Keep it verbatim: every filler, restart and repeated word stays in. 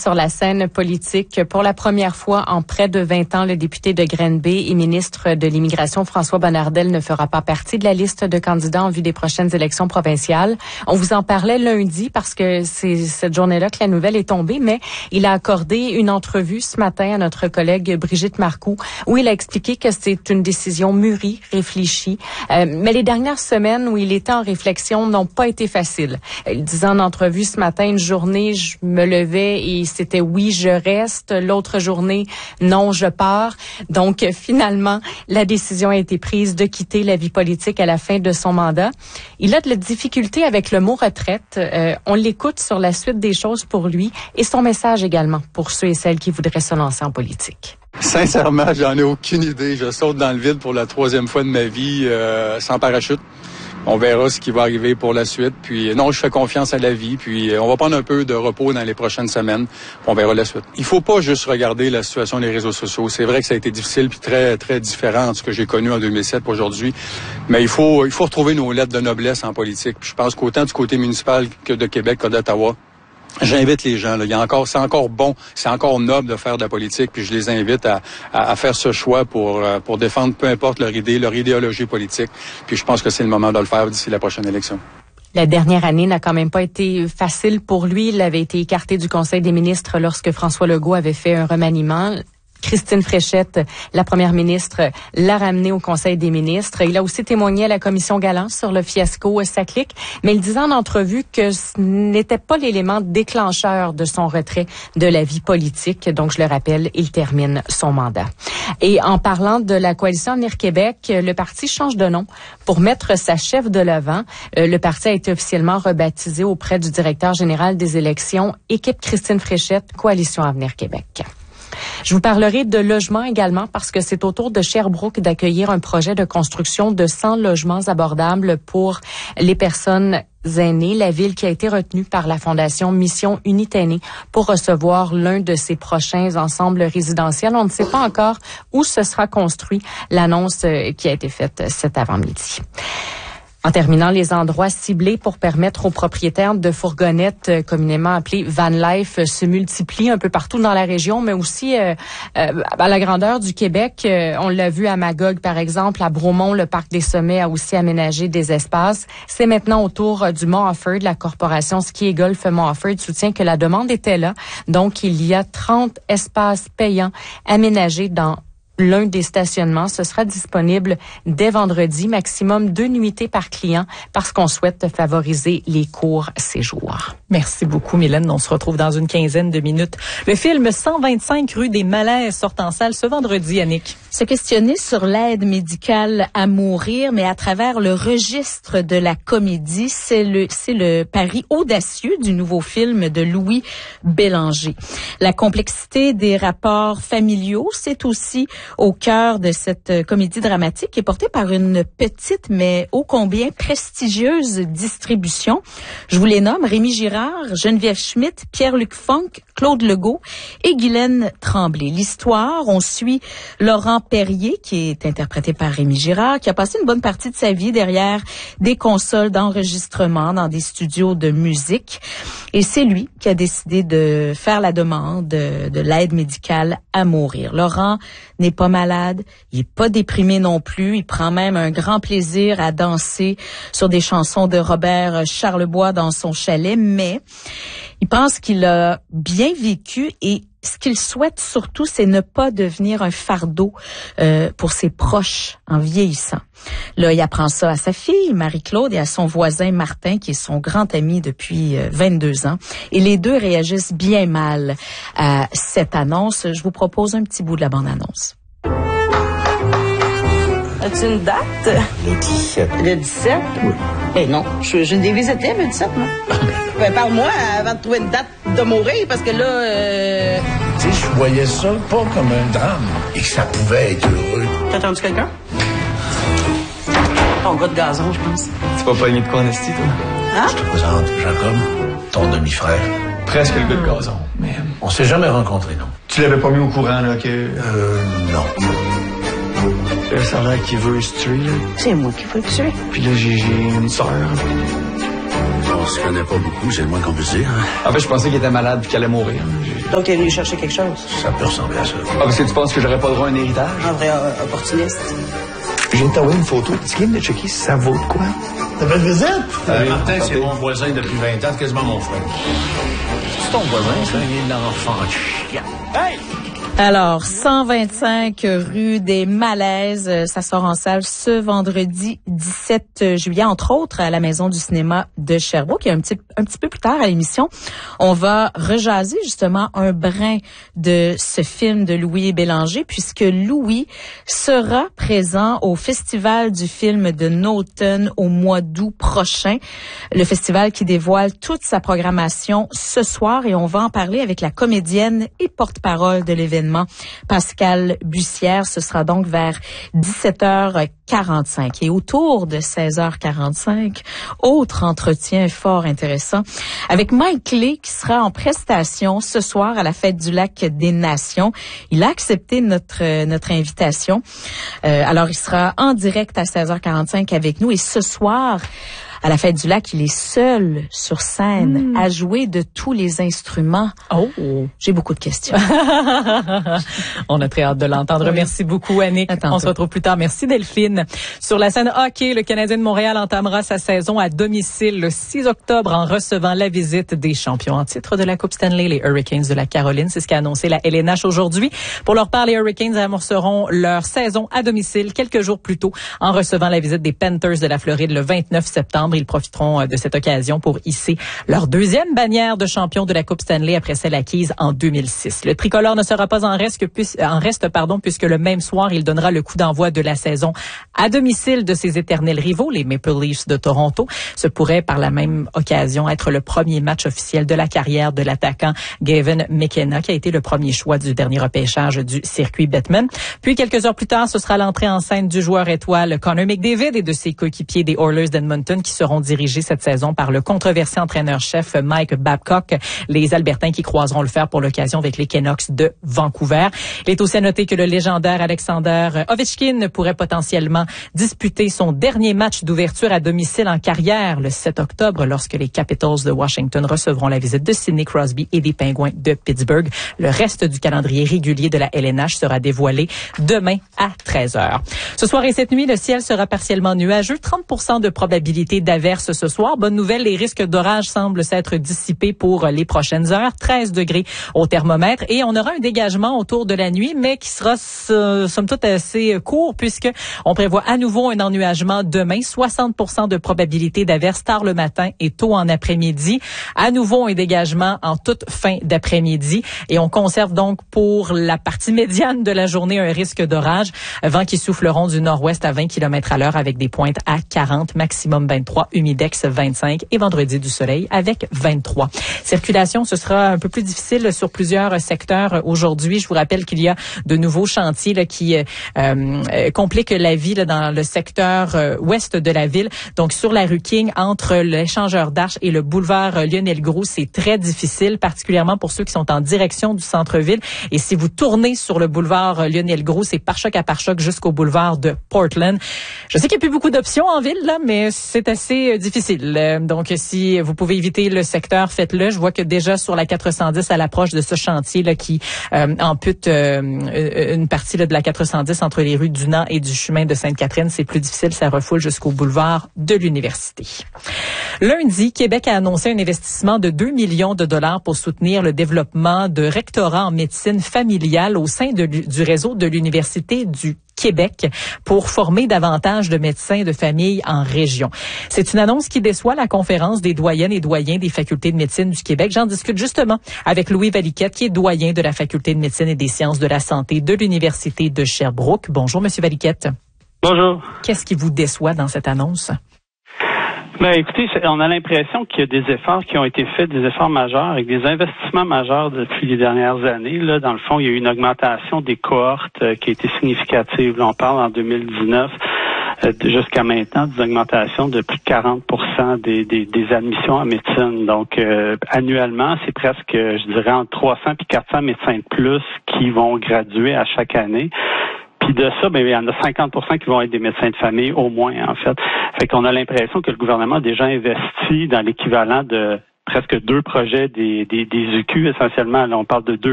sur la scène politique. Pour la première fois en près de vingt ans, le député de Granby et ministre de l'Immigration, François Bonnardel, ne fera pas partie de la liste de candidats en vue des prochaines élections provinciales. On vous en parlait lundi parce que c'est cette journée-là que la nouvelle est tombée, mais il a accordé une entrevue ce matin à notre collègue Brigitte Marcoux où il a expliqué que c'est une décision mûrie, réfléchie. Euh, mais les dernières semaines où il était en réflexion n'ont pas été faciles. Il disait en entrevue ce matin, une journée, je me levais et c'était oui, je reste. L'autre journée, non, je pars. Donc, finalement, la décision a été prise de quitter la vie politique à la fin de son mandat. Il a de la difficulté avec le mot retraite. Euh, on l'écoute sur la suite des choses pour lui et son message également pour ceux et celles qui voudraient se lancer en politique. Sincèrement, j'en ai aucune idée. Je saute dans le vide pour la troisième fois de ma vie euh, sans parachute. On verra ce qui va arriver pour la suite. Puis non, je fais confiance à la vie. Puis on va prendre un peu de repos dans les prochaines semaines. On verra la suite. Il faut pas juste regarder la situation des réseaux sociaux. C'est vrai que ça a été difficile puis très très différent de ce que j'ai connu en deux mille sept pour aujourd'hui. Mais il faut il faut retrouver nos lettres de noblesse en politique. Puis je pense qu'autant du côté municipal que de Québec que d'Ottawa, j'invite les gens. Là. Il y a encore, c'est encore bon, c'est encore noble de faire de la politique. Puis je les invite à, à, à faire ce choix pour pour défendre peu importe leur idée, leur idéologie politique. Puis je pense que c'est le moment de le faire d'ici la prochaine élection. La dernière année n'a quand même pas été facile pour lui. Il avait été écarté du Conseil des ministres lorsque François Legault avait fait un remaniement. Christine Fréchette, la première ministre, l'a ramené au Conseil des ministres. Il a aussi témoigné à la commission Galland sur le fiasco Saclic, mais il disait en entrevue que ce n'était pas l'élément déclencheur de son retrait de la vie politique. Donc, je le rappelle, il termine son mandat. Et en parlant de la coalition Avenir Québec, le parti change de nom pour mettre sa chef de l'avant. Le parti a été officiellement rebaptisé auprès du directeur général des élections, Équipe Christine Fréchette, Coalition Avenir Québec. Je vous parlerai de logement également parce que c'est au tour de Sherbrooke d'accueillir un projet de construction de cent logements abordables pour les personnes aînées. La ville qui a été retenue par la Fondation Mission Unitainée pour recevoir l'un de ses prochains ensembles résidentiels. On ne sait pas encore où ce sera construit. L'annonce qui a été faite cet avant-midi. En terminant, les endroits ciblés pour permettre aux propriétaires de fourgonnettes euh, communément appelées van life euh, se multiplient un peu partout dans la région, mais aussi euh, euh, à la grandeur du Québec. Euh, on l'a vu à Magog, par exemple, à Bromont, le Parc des Sommets a aussi aménagé des espaces. C'est maintenant au tour euh, du Mont Offord. La corporation Ski et Golf Mont Offord soutient que la demande était là. Donc, il y a trente espaces payants aménagés dans l'un des stationnements. Ce sera disponible dès vendredi, maximum deux nuitées par client parce qu'on souhaite favoriser les courts séjours. Merci beaucoup, Mylène. On se retrouve dans une quinzaine de minutes. Le film cent vingt-cinq rue des Malaises sort en salle ce vendredi, Annick. Se questionner sur l'aide médicale à mourir, mais à travers le registre de la comédie, c'est le, c'est le pari audacieux du nouveau film de Louis Bélanger. La complexité des rapports familiaux, c'est aussi au cœur de cette comédie dramatique qui est portée par une petite mais ô combien prestigieuse distribution. Je vous les nomme: Rémi Girard, Geneviève Schmidt, Pierre-Luc Funk, Claude Legault et Guylaine Tremblay. L'histoire, on suit Laurent Perrier, qui est interprété par Rémi Girard, qui a passé une bonne partie de sa vie derrière des consoles d'enregistrement dans des studios de musique. Et c'est lui qui a décidé de faire la demande de, de l'aide médicale à mourir. Laurent n'est pas malade, il est pas déprimé non plus, il prend même un grand plaisir à danser sur des chansons de Robert Charlebois dans son chalet, mais il pense qu'il a bien vécu et ce qu'il souhaite surtout, c'est ne pas devenir un fardeau euh, pour ses proches en vieillissant. Là, il apprend ça à sa fille, Marie-Claude, et à son voisin Martin, qui est son grand ami depuis euh, vingt-deux ans. Et les deux réagissent bien mal à cette annonce. Je vous propose un petit bout de la bande-annonce. As-tu une date? Le dix-sept. Le dix-sept? Oui. Ben non, je, je ne dévisitais le dix-sept, moi. Ben parle-moi avant de trouver une date de mourir, parce que là... Euh... Tu sais, je voyais ça pas comme un drame et que ça pouvait être heureux. T'as entendu quelqu'un? Ton gars de gazon, je pense. Tu vas pogner de quoi en esti, toi? Hein? Je te présente Jacob, ton demi-frère. Presque le gars de gazon, mais... On s'est jamais rencontrés, non? Tu l'avais pas mis au courant, là, que... Euh, non. Là, ça a l'air qu'il veut se tuer, là. C'est moi qui veux le tuer. Puis là, j'ai, j'ai une sœur. Ton se connaît pas beaucoup, c'est le moins qu'on puisse dire. En fait, je pensais qu'il était malade et qu'il allait mourir. Donc, t'es venu chercher quelque chose? Ça peut ressembler à ça. Ah, parce que tu penses que j'aurais pas le droit à un héritage? Un vrai euh, opportuniste. Je viens de t'envoyer une photo. Tu viens de checker si ça vaut de quoi? T'as fait visite? Euh, Martin, c'est mon voisin depuis vingt ans, c'est quasiment mon frère. C'est ton voisin, ça? C'est l'enfant de chien. Hey! Alors, cent vingt-cinq rue des Malaises, ça sort en salle ce vendredi dix-sept juillet, entre autres à la Maison du cinéma de Sherbrooke. Et un petit, un petit peu plus tard à l'émission, on va rejaser justement un brin de ce film de Louis Bélanger, puisque Louis sera présent au Festival du film de Naughton au mois d'août prochain. Le festival qui dévoile toute sa programmation ce soir, et on va en parler avec la comédienne et porte-parole de l'événement, Pascale Bussière. Ce sera donc vers dix-sept heures quarante-cinq. Et autour de seize heures quarante-cinq, autre entretien fort intéressant avec Mike Lay, qui sera en prestation ce soir à la Fête du Lac des Nations. Il a accepté notre notre invitation. Euh, alors, il sera en direct à seize heures quarante-cinq avec nous. Et ce soir, à la Fête du Lac, il est seul sur scène mmh. à jouer de tous les instruments. Oh! J'ai beaucoup de questions. On a très hâte de l'entendre. Oui. Merci beaucoup, Annick. On se retrouve plus tard. Merci, Delphine. Sur la scène hockey, le Canadien de Montréal entamera sa saison à domicile le six octobre en recevant la visite des champions en titre de la Coupe Stanley, les Hurricanes de la Caroline. C'est ce qu'a annoncé la L N H aujourd'hui. Pour leur part, les Hurricanes amorceront leur saison à domicile quelques jours plus tôt en recevant la visite des Panthers de la Floride le vingt-neuf septembre. Ils profiteront de cette occasion pour hisser leur deuxième bannière de champion de la Coupe Stanley après celle acquise en deux mille six. Le tricolore ne sera pas en reste, que puis, en reste pardon, puisque le même soir, il donnera le coup d'envoi de la saison à domicile de ses éternels rivaux, les Maple Leafs de Toronto. Ce pourrait par la même occasion être le premier match officiel de la carrière de l'attaquant Gavin McKenna, qui a été le premier choix du dernier repêchage du circuit Bettman. Puis quelques heures plus tard, ce sera l'entrée en scène du joueur étoile Connor McDavid et de ses coéquipiers des Oilers d'Edmonton qui seront dirigés cette saison par le controversé entraîneur-chef Mike Babcock, les Albertains qui croiseront le fer pour l'occasion avec les Canucks de Vancouver. Il est aussi à noter que le légendaire Alexander Ovechkin pourrait potentiellement disputer son dernier match d'ouverture à domicile en carrière le sept octobre lorsque les Capitals de Washington recevront la visite de Sidney Crosby et des Pingouins de Pittsburgh. Le reste du calendrier régulier de la L N H sera dévoilé demain à treize heures. Ce soir et cette nuit, le ciel sera partiellement nuageux, trente pour cent de probabilité d'averse ce soir. Bonne nouvelle, les risques d'orage semblent s'être dissipés pour les prochaines heures. treize degrés au thermomètre et on aura un dégagement autour de la nuit, mais qui sera somme toute assez court puisque on prévoit à nouveau un ennuagement demain. soixante pour cent de probabilité d'averse tard le matin et tôt en après-midi. À nouveau un dégagement en toute fin d'après-midi et on conserve donc pour la partie médiane de la journée un risque d'orage. Vents qui souffleront du nord-ouest à vingt kilomètres à l'heure avec des pointes à quarante, maximum vingt-trois, humidex vingt-cinq et vendredi du soleil avec vingt-trois. Circulation, ce sera un peu plus difficile sur plusieurs secteurs aujourd'hui. Je vous rappelle qu'il y a de nouveaux chantiers là, qui euh, compliquent la vie là, dans le secteur euh, ouest de la ville. Donc sur la rue King, entre l'échangeur d'Arches et le boulevard Lionel-Groulx, c'est très difficile, particulièrement pour ceux qui sont en direction du centre-ville. Et si vous tournez sur le boulevard Lionel-Groulx, c'est pare-choc à pare-choc jusqu'au boulevard de Portland. Je sais qu'il n'y a plus beaucoup d'options en ville, là, mais c'est assez difficile. Donc, si vous pouvez éviter le secteur, faites-le. Je vois que déjà sur la quatre cent dix, à l'approche de ce chantier là, qui euh, ampute euh, une partie là, de la quatre cent dix entre les rues du Nant et du chemin de Sainte-Catherine, c'est plus difficile. Ça refoule jusqu'au boulevard de l'Université. Lundi, Québec a annoncé un investissement de deux millions de dollars pour soutenir le développement de rectorats en médecine familiale au sein de, du réseau de l'Université du Québec pour former davantage de médecins de famille en région. C'est une annonce qui déçoit la conférence des doyennes et doyens des facultés de médecine du Québec. J'en discute justement avec Louis Valiquette, qui est doyen de la faculté de médecine et des sciences de la santé de l'Université de Sherbrooke. Bonjour, Monsieur Valiquette. Bonjour. Qu'est-ce qui vous déçoit dans cette annonce? Ben, écoutez, on a l'impression qu'il y a des efforts qui ont été faits, des efforts majeurs, avec des investissements majeurs depuis les dernières années. Là, dans le fond, il y a eu une augmentation des cohortes euh, qui a été significative. Là, on parle en deux mille dix-neuf euh, jusqu'à maintenant d'une augmentation de plus de quarante pour cent des, des, des admissions en médecine. Donc, euh, annuellement, c'est presque, je dirais, entre trois cents et quatre cents médecins de plus qui vont graduer à chaque année. Puis de ça, ben il y en a cinquante pour cent qui vont être des médecins de famille au moins, en fait. Fait qu'on a l'impression que le gouvernement a déjà investi dans l'équivalent de presque deux projets des, des, des U Q essentiellement. Là, on parle de deux